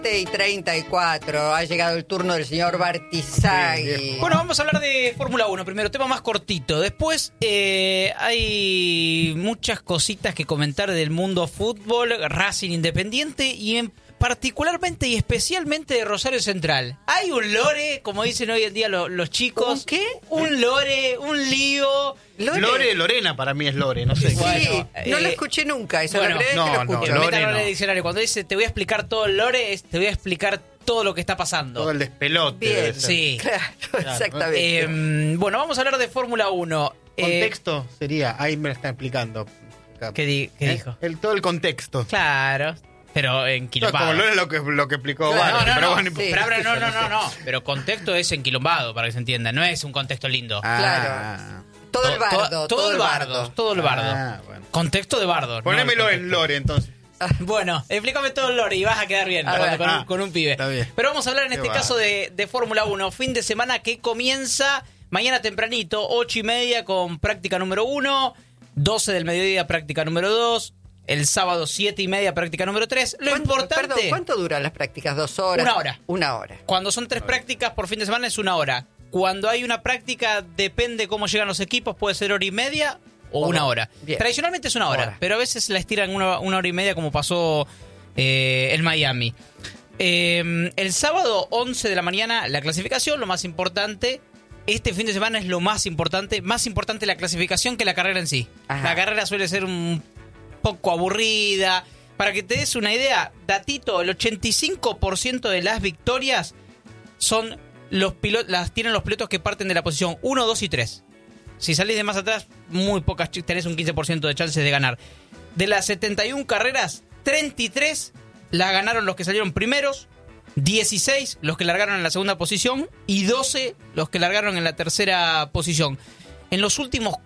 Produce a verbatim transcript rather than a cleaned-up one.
y treinta y cuatro, ha llegado el turno del señor Bartizaghi. Bueno, vamos a hablar de Fórmula uno primero, tema más cortito. Después eh, hay muchas cositas que comentar del mundo fútbol, Racing Independiente y en particularmente y especialmente de Rosario Central. Hay un lore, como dicen hoy en día los, los chicos. ¿Un qué? Un lore, un lío. Lore, Lore Lorena para mí es Lore, no sé. Sí, Bueno, no eh, lo escuché nunca, eso bueno, la primera no, vez que lo no, escucho. Lore Métanlo en no. el diccionario. Cuando dice te voy a explicar todo el lore, es, te voy a explicar todo lo que está pasando. Todo el despelote. Bien, debe ser. Sí. Claro, exactamente. Eh, bueno, vamos a hablar de Fórmula uno. Eh, Contexto sería, ahí me lo está explicando. ¿Qué, di- qué ¿Eh? dijo? El, todo el contexto. Claro, pero en No, quilombado. como Lore lo que, lo que explicó Claro, Barney, no, no, pero no, bueno, sí. pero ahora no, no, sé. no, no. Pero contexto es enquilombado, para que se entienda. No es un contexto lindo. Ah, todo el To- bardo, to- todo, el bardo. Todo el bardo. Ah, bueno. Contexto de bardo. no Ponémelo el en contexto. Lore entonces. Bueno, explícame todo el lore y vas a quedar bien A con, ver. con un, Ah, con un pibe. está bien. Pero vamos a hablar en Qué este va. caso de, de Fórmula uno. Fin de semana que comienza mañana tempranito, ocho y media con práctica número uno, doce del mediodía práctica número dos, el sábado siete y media práctica número tres. Lo ¿Cuánto- importante... perdón, ¿cuánto duran las prácticas? ¿Dos horas? Una hora. Una hora. Cuando son tres prácticas por fin de semana es una hora. Cuando hay una práctica, depende cómo llegan los equipos, puede ser hora y media o O una dos. hora. Bien. Tradicionalmente es una hora, Hora. pero a veces la estiran una, una hora y media como pasó eh, en Miami. Eh, el sábado once de la mañana la clasificación, lo más importante. Este fin de semana es lo más importante. Más importante la clasificación que la carrera en sí. Ajá. La carrera suele ser un poco aburrida. Para que te des una idea, datito, el ochenta y cinco por ciento de las victorias son los pilotos, las tienen los pilotos que parten de la posición uno, dos y tres. Si salís de más atrás, muy pocas, ch- tenés un quince por ciento de chances de ganar. De las setenta y una carreras, treinta y tres las ganaron los que salieron primeros, dieciséis los que largaron en la segunda posición y doce los que largaron en la tercera posición. En los últimos